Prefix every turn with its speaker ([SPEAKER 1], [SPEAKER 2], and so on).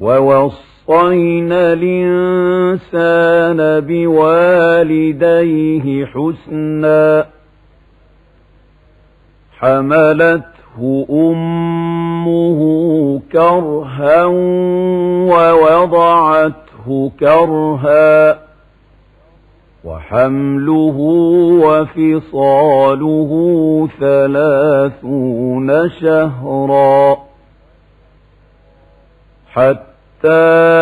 [SPEAKER 1] ووصينا الإنسان بوالديه حسنا حملته أمه كرها ووضعته كرها وحمله وفصاله 30 شهرا حتى